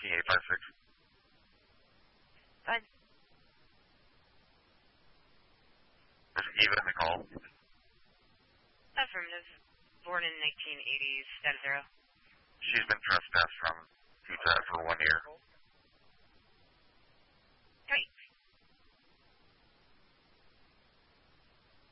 booking 856. Fine. Is Eva in the call? Affirmative. Born in 1980s, status 0. She's been trespassed from Pizza Hut for 1 year.